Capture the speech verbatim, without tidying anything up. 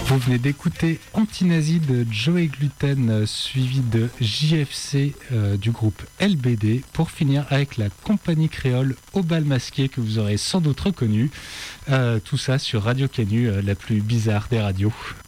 Vous venez d'écouter Antinazi de Joey Gluten, euh, suivi de J F C euh, du groupe L B D, pour finir avec la compagnie créole Au Bal Masqué, que vous aurez sans doute reconnu. Euh, tout ça sur Radio Canu, euh, la plus bizarre des radios.